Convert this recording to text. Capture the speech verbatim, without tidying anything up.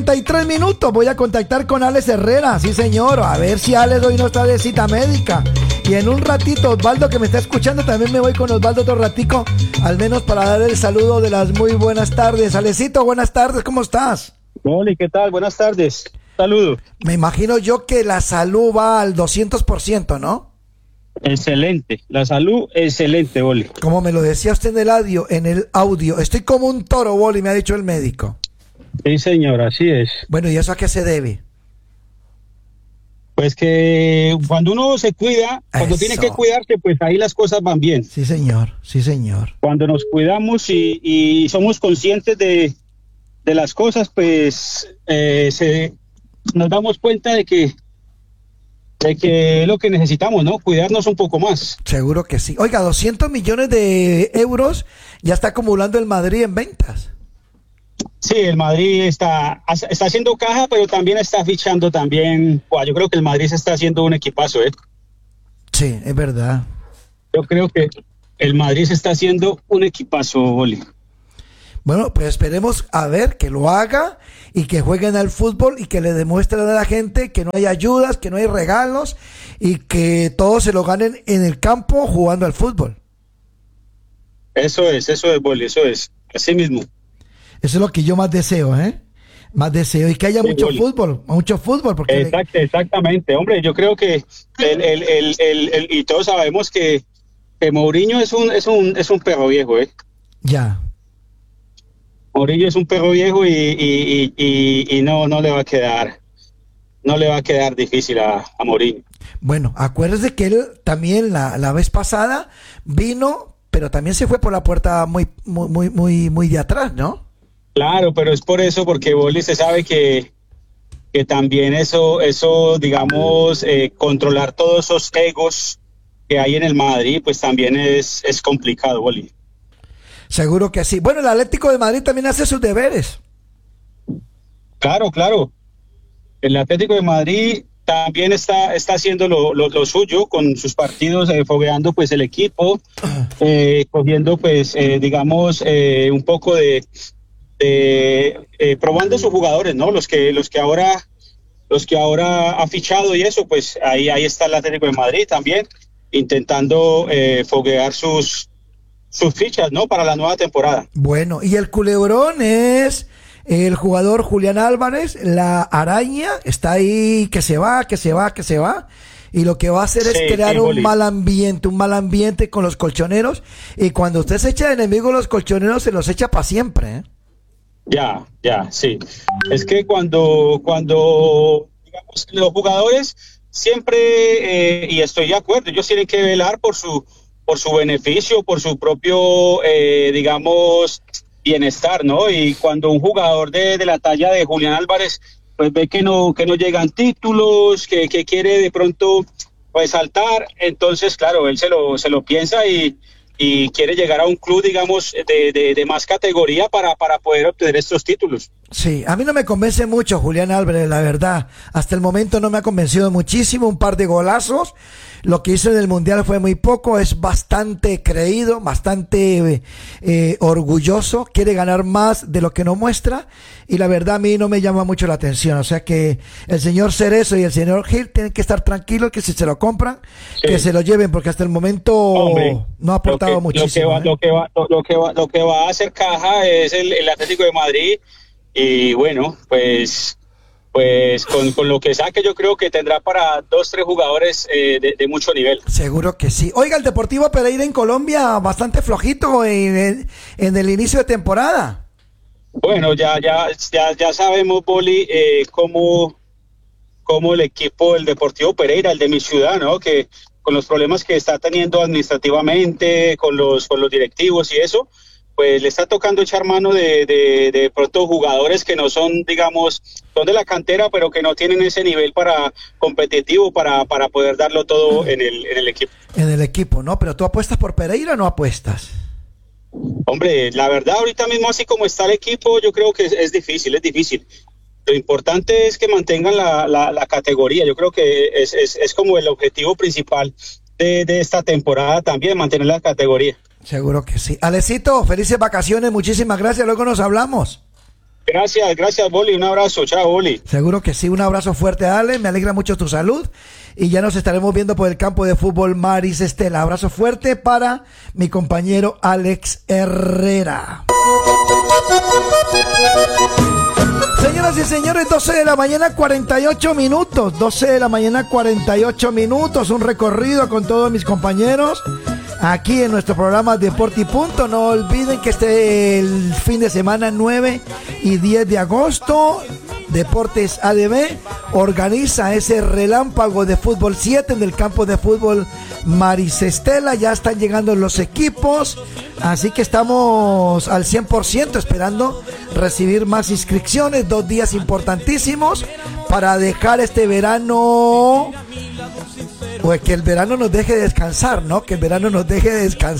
treinta y tres minutos voy a contactar con Alex Herrera, sí señor, a ver si Alex hoy no está de cita médica. Y en un ratito, Osvaldo que me está escuchando, también me voy con Osvaldo otro ratico, al menos para dar el saludo de las muy buenas tardes. Alecito, buenas tardes, ¿cómo estás? Hola, ¿qué tal? Buenas tardes, saludos. Me imagino yo que la salud va al doscientos por ciento, ¿no? Excelente, la salud excelente, Boli. Como me lo decía usted en el audio, en el audio, estoy como un toro, Boli, me ha dicho el médico. Sí, señor, así es. Bueno, ¿y eso a qué se debe? Pues que cuando uno se cuida, cuando Eso. tiene que cuidarse, pues ahí las cosas van bien. Sí, señor, sí, señor. Cuando nos cuidamos y, y somos conscientes de, de las cosas, pues eh, se, nos damos cuenta de que, de que es lo que necesitamos, ¿no? Cuidarnos un poco más. Seguro que sí. Oiga, doscientos millones de euros ya está acumulando el Madrid en ventas. Sí, el Madrid está, está haciendo caja, pero también está fichando también. Buah, yo creo que el Madrid se está haciendo un equipazo, ¿eh? Sí, es verdad. Yo creo que el Madrid se está haciendo un equipazo, Boli. Bueno, pues esperemos a ver que lo haga y que jueguen al fútbol y que le demuestren a la gente que no hay ayudas, que no hay regalos y que todos se lo ganen en el campo jugando al fútbol. Eso es, eso es, Boli, eso es. Así mismo. Eso es lo que yo más deseo, ¿eh? Más deseo. Y que haya Sí, mucho Boli. fútbol, mucho fútbol. Porque Exacto, exactamente. Hombre, yo creo que el, el, el, el, el- y todos sabemos que, que Mourinho es un, es un, es un perro viejo, ¿eh? ya. Mourinho es un perro viejo y, y, y, y, y no, no le va a quedar, no le va a quedar difícil a, a Mourinho. Bueno, acuérdese que él también la, la vez pasada vino, pero también se fue por la puerta muy, muy, muy, muy, muy de atrás, ¿no? Claro, pero es por eso, porque Boli se sabe que, que también eso, eso, digamos, eh, controlar todos esos egos que hay en el Madrid, pues también es, es complicado, Boli. Seguro que sí. Bueno, el Atlético de Madrid también hace sus deberes. Claro, claro. El Atlético de Madrid también está, está haciendo lo, lo, lo suyo con sus partidos, eh, fogueando pues el equipo, eh, cogiendo pues, eh, digamos, eh, un poco de, de eh, probando sus jugadores, ¿no? Los que, los que ahora, los que ahora ha fichado y eso, pues ahí, ahí está el Atlético de Madrid también, intentando eh, foguear sus, sus fichas, ¿no? Para la nueva temporada. Bueno, y el culebrón es el jugador Julián Álvarez, la araña, está ahí que se va, que se va, que se va. Y lo que va a hacer es Sí, crear sí, un Boli. mal ambiente, un mal ambiente con los colchoneros. Y cuando usted se echa de enemigo los colchoneros, se los echa para siempre, ¿eh? Ya, ya, sí. Es que cuando, cuando, digamos, los jugadores siempre, eh, y estoy de acuerdo, ellos tienen que velar por su, por su beneficio, por su propio, eh, digamos, bienestar, ¿no? Y cuando un jugador de, de la talla de Julián Álvarez, pues ve que no, que no llegan títulos, que, que quiere de pronto, pues saltar, entonces, claro, él se lo, se lo piensa y y quiere llegar a un club, digamos, de, de, de más categoría para, para poder obtener estos títulos. Sí, a mí no me convence mucho Julián Álvarez, la verdad. Hasta el momento no me ha convencido muchísimo, un par de golazos. Lo que hizo en el Mundial fue muy poco, es bastante creído, bastante eh, orgulloso, quiere ganar más de lo que no muestra y la verdad a mí no me llama mucho la atención. O sea que el señor Cerezo y el señor Gil tienen que estar tranquilos que si se lo compran, Sí. que se lo lleven porque hasta el momento Hombre, no ha aportado lo que, muchísimo. Lo que, va, ¿eh? lo, que va, lo, lo que va, lo que va a hacer caja es el, el Atlético de Madrid y bueno, pues... Pues con, con lo que saque yo creo que tendrá para dos, tres jugadores eh, de, de mucho nivel. Seguro que sí. Oiga, el Deportivo Pereira en Colombia bastante flojito en el, en el inicio de temporada. Bueno, ya ya ya, ya sabemos, Boli, eh, cómo, cómo el equipo del Deportivo Pereira, el de mi ciudad, ¿no? Que con los problemas que está teniendo administrativamente, con los, con los directivos y eso, pues le está tocando echar mano de, de, de pronto jugadores que no son, digamos, son de la cantera, pero que no tienen ese nivel para competitivo para, para poder darlo todo en el, en el equipo. En el equipo, ¿no? Pero tú apuestas por Pereira o no apuestas. Hombre, la verdad, ahorita mismo así como está el equipo, yo creo que es, es difícil, es difícil. Lo importante es que mantengan la, la, la categoría. Yo creo que es, es, es como el objetivo principal de, de esta temporada también, mantener la categoría. Seguro que sí. Alecito, felices vacaciones, muchísimas gracias, luego nos hablamos. Gracias, gracias, Boli. Un abrazo. Chao, Boli. Seguro que sí. Un abrazo fuerte, Ale. Me alegra mucho tu salud. Y ya nos estaremos viendo por el campo de fútbol Maristela. Abrazo fuerte para mi compañero Alex Herrera. Señoras y señores, doce de la mañana, cuarenta y ocho minutos. doce de la mañana, cuarenta y ocho minutos. Un recorrido con todos mis compañeros aquí en nuestro programa Deporte y Punto. No olviden que este el fin de semana nueve y diez de agosto, Deportes A D B organiza ese relámpago de fútbol siete en el campo de fútbol Maristela. Ya están llegando los equipos, así que estamos al cien por ciento esperando recibir más inscripciones. Dos días importantísimos para dejar este verano, pues que el verano nos deje descansar, ¿no? Que el verano nos deje descansar.